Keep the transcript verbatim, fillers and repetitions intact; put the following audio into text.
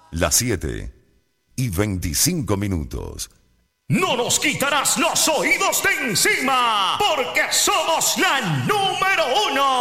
Las siete y veinticinco minutos. No nos quitarás los oídos de encima, porque somos la número uno.